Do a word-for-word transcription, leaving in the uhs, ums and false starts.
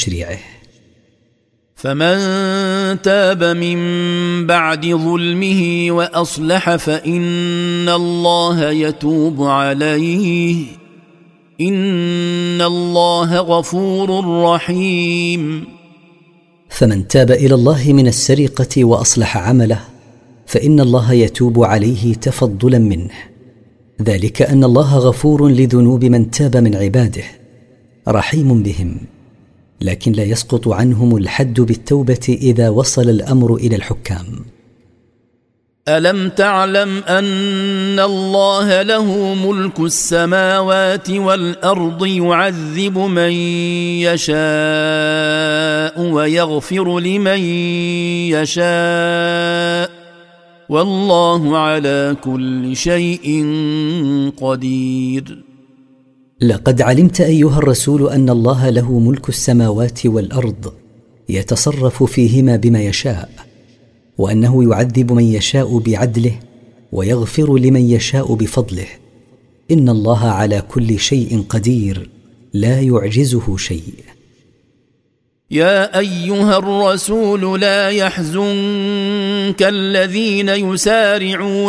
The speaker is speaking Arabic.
تشريعه. فمن تاب من بعد ظلمه وأصلح فإن الله يتوب عليه إن الله غفور رحيم. فمن تاب إلى الله من السرقة وأصلح عمله فإن الله يتوب عليه تفضلا منه، ذلك أن الله غفور لذنوب من تاب من عباده رحيم بهم، لكن لا يسقط عنهم الحد بالتوبة إذا وصل الأمر إلى الحكام. ألم تعلم أن الله له ملك السماوات والأرض يعذب من يشاء ويغفر لمن يشاء والله على كل شيء قدير. لقد علمت أيها الرسول أن الله له ملك السماوات والأرض يتصرف فيهما بما يشاء، وأنه يعذب من يشاء بعدله ويغفر لمن يشاء بفضله، إن الله على كل شيء قدير لا يعجزه شيء. يا أيها الرسول لا يحزنك الذين يسارعون